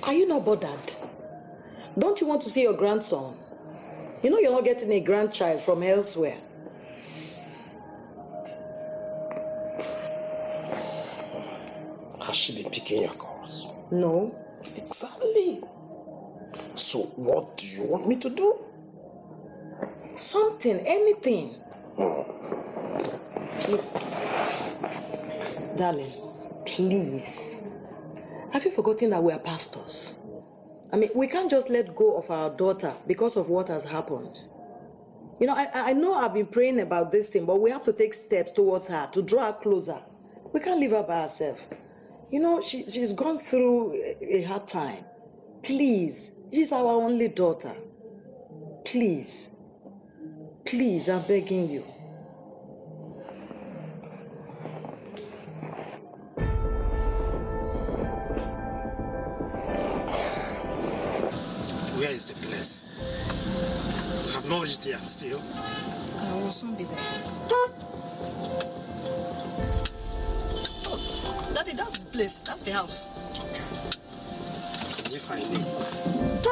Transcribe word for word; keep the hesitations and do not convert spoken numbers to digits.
Are you not bothered? Don't you want to see your grandson? You know you're not getting a grandchild from elsewhere. Has she been picking your calls? No. Exactly. So what do you want me to do? Something, anything. Hmm. Look, darling, please. Have you forgotten that we are pastors? I mean, we can't just let go of our daughter because of what has happened. You know, I, I know I've been praying about this thing, but we have to take steps towards her, to draw her closer. We can't leave her by herself. You know, she, she's gone through a, a hard time. Please, she's our only daughter. Please. Please, I'm begging you. Where is the place? You have not reached there still? I will soon be there. Oh, Daddy, that's the place. That's the house. Okay. As if I knew.